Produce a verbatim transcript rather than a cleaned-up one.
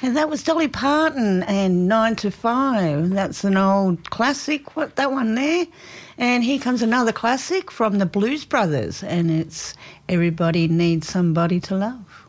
And that was Dolly Parton and Nine to Five. That's an old classic, what that one there. And here comes another classic from the Blues Brothers, and it's Everybody Needs Somebody to Love.